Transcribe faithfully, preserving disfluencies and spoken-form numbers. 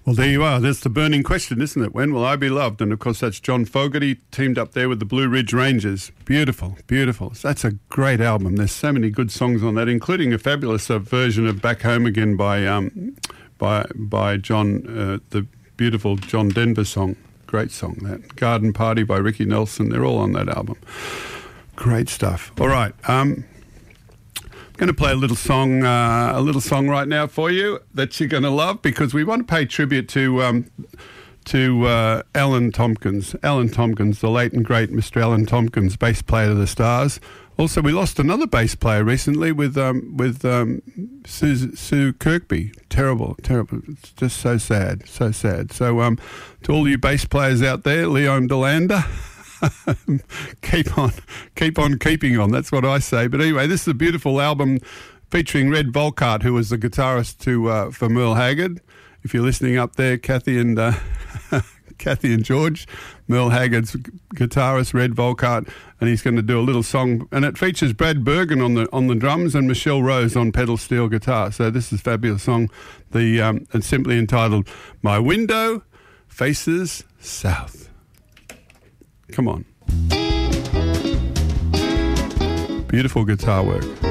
Well, there you are. That's the burning question, isn't it? When will I be loved? And, of course, that's John Fogerty teamed up there with the Blue Ridge Rangers. Beautiful, beautiful. That's a great album. There's so many good songs on that, including a fabulous uh, version of Back Home Again by um, by by John, uh, the beautiful John Denver song. Great song, that. Garden Party by Ricky Nelson. They're all on that album. Great stuff. All right. Um, I'm going to play a little song, uh, a little song right now for you that you're going to love, because we want to pay tribute to um, to uh, Alan Tompkins. Alan Tompkins, the late and great Mister Alan Tompkins, bass player of the Stars. Also, we lost another bass player recently with um, with um, Sue, Sue Kirkby. Terrible, terrible. It's just so sad, so sad. So um, to all you bass players out there, Leon DeLander, keep on, keep on keeping on. That's what I say. But anyway, this is a beautiful album featuring Red Volkart, who was the guitarist to uh, for Merle Haggard. If you're listening up there, Kathy and uh, Kathy and George, Merle Haggard's guitarist, Red Volkart, and he's going to do a little song, and it features Brad Bergen on the on the drums and Michelle Rose on pedal steel guitar. So this is a fabulous song. The um, it's simply entitled "My Window Faces South." Come on. Beautiful guitar work.